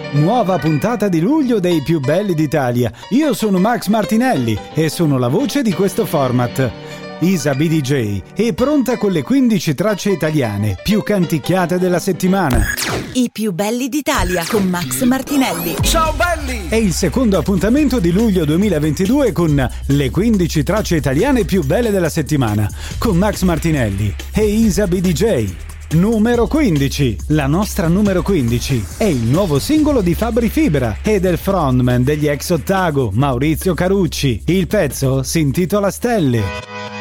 Nuova puntata di luglio dei più belli d'Italia. Io sono Max Martinelli e sono la voce di questo format. Isa BDJ è pronta con le 15 tracce italiane più canticchiate della settimana. I più belli d'Italia con Max Martinelli. Ciao belli! È il secondo appuntamento di luglio 2022 con le 15 tracce italiane più belle della settimana con Max Martinelli e Isa BDJ. Numero 15. La nostra numero 15 è il nuovo singolo di Fabri Fibra e del frontman degli ex Ottago, Maurizio Carucci. Il pezzo si intitola Stelle.